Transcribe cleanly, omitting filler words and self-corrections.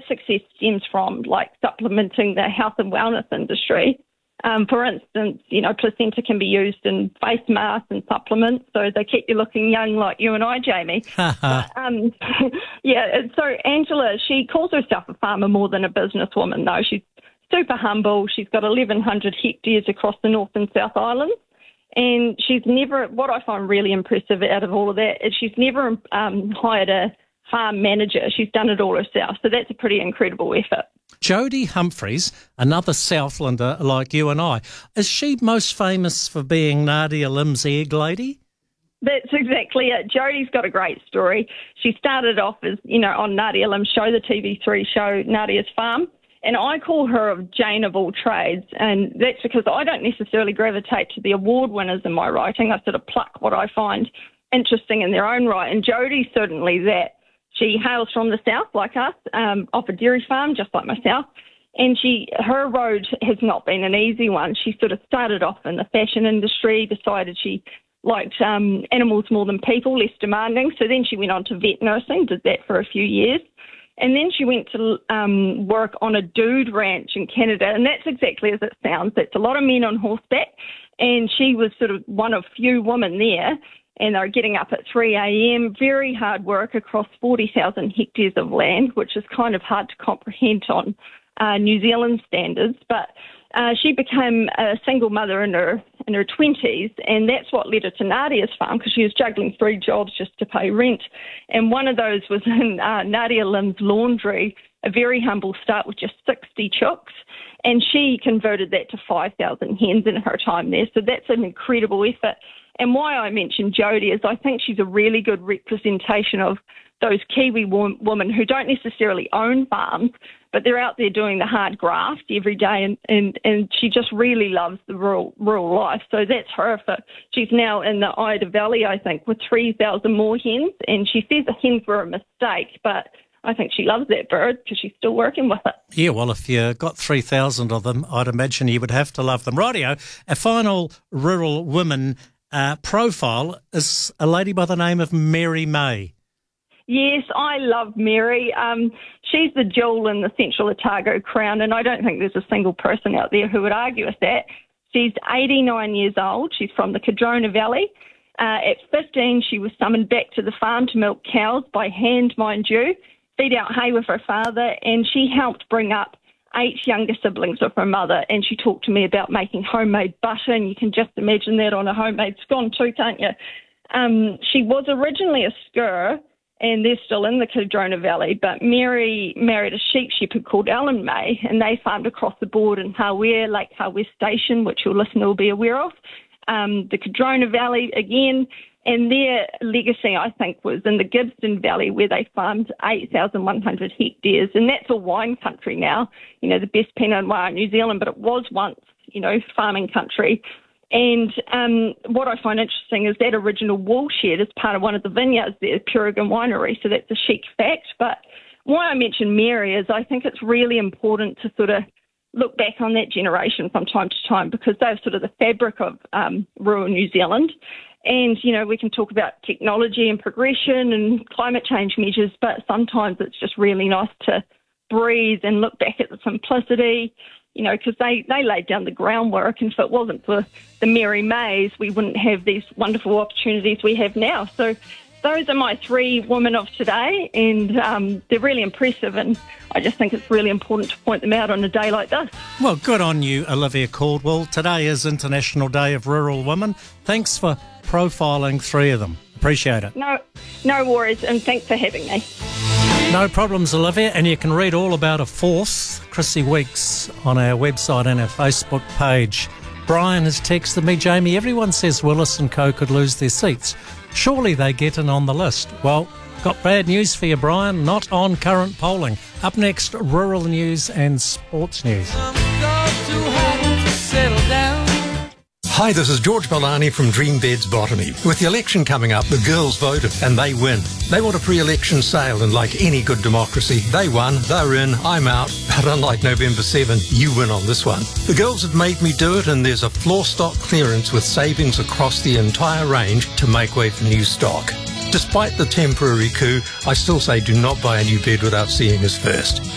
success stems from, like, supplementing the health and wellness industry. For instance, placenta can be used in face masks and supplements, so they keep you looking young like you and I, Jamie. But, so Angela, she calls herself a farmer more than a businesswoman, though. She's super humble. She's got 1,100 hectares across the North and South Islands, and she's never, what I find really impressive out of all of that is she's never hired a farm manager. She's done it all herself, so that's a pretty incredible effort. Jodie Humphreys, another Southlander like you and I, is she most famous for being Nadia Lim's egg lady? That's exactly it. Jodie's got a great story. She started off as, on Nadia Lim's show, the TV3 show, Nadia's Farm, and I call her of Jane of all trades, and that's because I don't necessarily gravitate to the award winners in my writing. I sort of pluck what I find interesting in their own right, and Jodie's certainly that. She hails from the south, like us, off a dairy farm, just like myself. And her road has not been an easy one. She sort of started off in the fashion industry, decided she liked animals more than people, less demanding. So then she went on to vet nursing, did that for a few years. And then she went to work on a dude ranch in Canada. And that's exactly as it sounds. That's a lot of men on horseback. And she was sort of one of few women there. And they were getting up at 3 a.m., very hard work across 40,000 hectares of land, which is kind of hard to comprehend on New Zealand standards. But she became a single mother in her 20s, and that's what led her to Nadia's Farm, because she was juggling 3 jobs just to pay rent. And one of those was in Nadia Lim's laundry, a very humble start with just 60 chooks. And she converted that to 5,000 hens in her time there. So that's an incredible effort. And why I mentioned Jodie is I think she's a really good representation of those Kiwi women who don't necessarily own farms, but they're out there doing the hard graft every day, and she just really loves the rural life. So that's her. She's now in the Ida Valley, I think, with 3,000 more hens, and she says the hens were a mistake, but I think she loves that bird because she's still working with it. Yeah, well, if you got 3,000 of them, I'd imagine you would have to love them. Rightio, a final rural woman profile is a lady by the name of Mary May. Yes, I love Mary. She's the jewel in the Central Otago crown, and I don't think there's a single person out there who would argue with that. She's 89 years old. She's from the Cardrona Valley. At 15, she was summoned back to the farm to milk cows by hand, mind you, feed out hay with her father, and she helped bring up 8 younger siblings of her mother, and she talked to me about making homemade butter, and you can just imagine that on a homemade scone too, can't you? She was originally a Skur, and they're still in the Cardrona Valley, but Mary married a sheep shepherd called Alan May, and they farmed across the board in Hawea, Lake Hawea Station, which your listener will be aware of, the Cardrona Valley again, and their legacy, I think, was in the Gibbston Valley, where they farmed 8,100 hectares, and that's a wine country now, the best Pinot Noir in New Zealand, but it was once, farming country. And what I find interesting is that original wool shed is part of one of the vineyards there, Purigan Winery, so that's a chic fact. But why I mention Mary is I think it's really important to sort of look back on that generation from time to time, because they're sort of the fabric of rural New Zealand. And, we can talk about technology and progression and climate change measures, but sometimes it's just really nice to breathe and look back at the simplicity, because they laid down the groundwork. And if it wasn't for the Mary Mays, we wouldn't have these wonderful opportunities we have now. So those are my 3 women of today, and they're really impressive, and I just think it's really important to point them out on a day like this. Well, good on you, Olivia Caldwell. Today is International Day of Rural Women. Thanks for profiling 3 of them. Appreciate it. No worries, and thanks for having me. No problems, Olivia, and you can read all about a 4th, Chrissy Weeks, on our website and our Facebook page. Brian has texted me, Jamie, everyone says Willis and Co could lose their seats. Surely they get in on the list. Well, got bad news for you, Brian, not on current polling. Up next, rural news and sports news. Hi, this is George Malani from Dream Beds Botany. With the election coming up, the girls voted and they win. They want a pre-election sale, and like any good democracy, they won, they're in, I'm out. But unlike November 7, you win on this one. The girls have made me do it, and there's a floor stock clearance with savings across the entire range to make way for new stock. Despite the temporary coup, I still say do not buy a new bed without seeing us first.